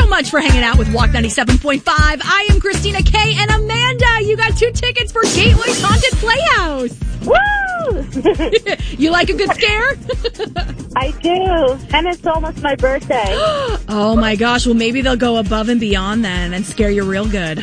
much for hanging out with Walk 97.5. I am Christina K. and Amanda. You got 2 tickets for Gateway's Haunted Playhouse. Woo! You like a good scare? I do. And it's almost my birthday. Oh my gosh. Well, maybe they'll go above and beyond then and scare you real good.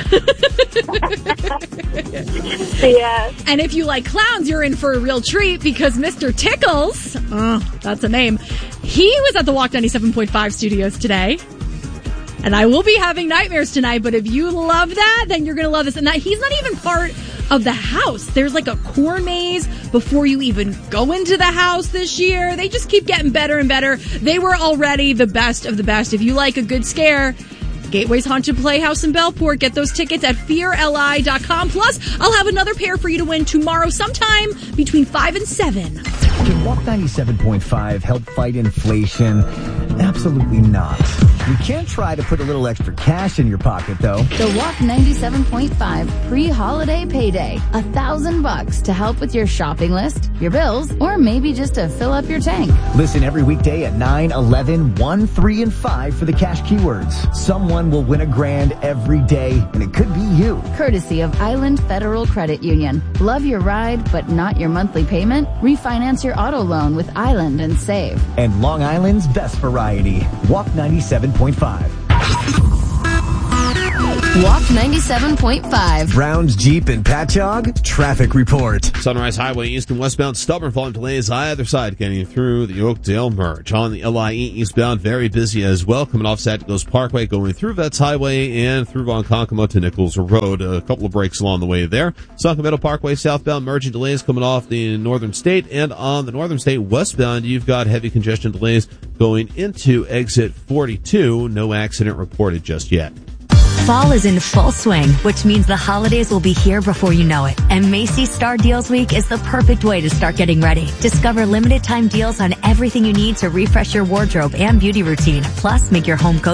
Yeah. And if you like clowns, you're in for a real treat because Mr. Tickles, that's a name, he was at the Walk 97.5 studios today. And I will be having nightmares tonight, but if you love that, then you're going to love this. And he's not even part of the house. There's like a corn maze before you even go into the house this year. They just keep getting better and better. They were already the best of the best. If you like a good scare, Gateway's Haunted Playhouse in Bellport. Get those tickets at fearli.com. Plus, I'll have another pair for you to win tomorrow sometime between 5 and 7. Can Walk 97.5 help fight inflation? Absolutely not. We can try to put a little extra cash in your pocket, though. The Walk 97.5 pre-holiday payday. $1,000 to help with your shopping list, your bills, or maybe just to fill up your tank. Listen every weekday at 9, 11, 1, 3, and 5 for the cash keywords. Someone will win $1,000 every day, and it could be you. Courtesy of Island Federal Credit Union. Love your ride, but not your monthly payment? Refinance your auto loan with Island and save. And Long Island's best variety. Walk 97.5. Walk 97.5. Brown's Jeep and Patchogue traffic report. Sunrise Highway east and westbound, stubborn volume delays either side getting through the Oakdale merge. On the LIE eastbound, very busy as well. Coming off Santikos Parkway, going through Vets Highway and through Ronkonkoma to Nichols Road. A couple of breaks along the way there. Saco Meadow Parkway southbound, merging delays coming off the Northern State. And on the Northern State westbound, you've got heavy congestion delays going into exit 42. No accident reported just yet. Fall is in full swing, which means the holidays will be here before you know it. And Macy's Star Deals Week is the perfect way to start getting ready. Discover limited time deals on everything you need to refresh your wardrobe and beauty routine. Plus, make your home cozy